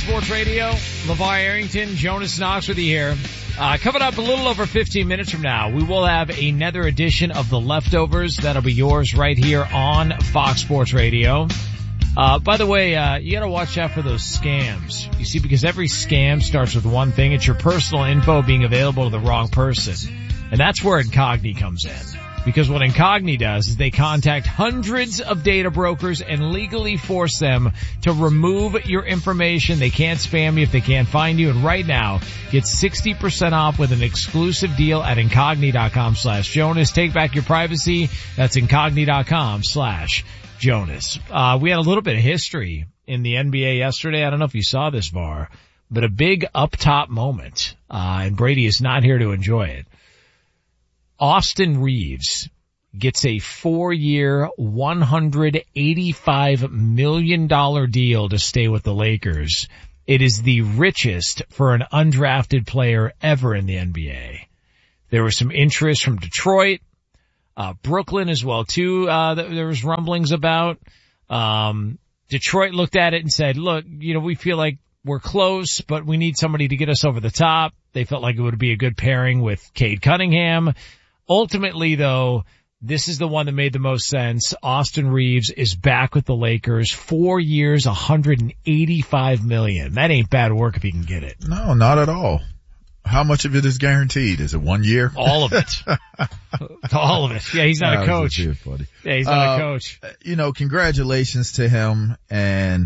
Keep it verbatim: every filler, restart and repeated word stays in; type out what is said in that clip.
Sports Radio. LeVar Arrington, Jonas Knox with you here. Uh, coming up a little over fifteen minutes from now, we will have another edition of The Leftovers. That'll be yours right here on Fox Sports Radio. Uh, by the way, uh, you gotta watch out for those scams. You see, because every scam starts with one thing. It's your personal info being available to the wrong person. And that's where Incogni comes in. Because what Incogni does is they contact hundreds of data brokers and legally force them to remove your information. They can't spam you if they can't find you. And right now, get sixty percent off with an exclusive deal at Incogni.com slash Jonas. Take back your privacy. That's Incogni.com slash Jonas. Uh, we had a little bit of history in the N B A yesterday. I don't know if you saw this, VAR, but a big up top moment. Uh, and Brady is not here to enjoy it. Austin Reeves gets a four-year, one hundred eighty-five million dollars deal to stay with the Lakers. It is the richest for an undrafted player ever in the N B A. There was some interest from Detroit, uh, Brooklyn as well too. Uh, there was rumblings about. Um, Detroit looked at it and said, "Look, you know, we feel like we're close, but we need somebody to get us over the top." They felt like it would be a good pairing with Cade Cunningham. Ultimately, though, this is the one that made the most sense. Austin Reeves is back with the Lakers. Four years, one hundred eighty-five million dollars. That ain't bad work if he can get it. No, not at all. How much of it is guaranteed? Is it one year? All of it. All of it. Yeah, he's not no, a coach. Here, buddy. Yeah, he's not uh, a coach. You know, congratulations to him. And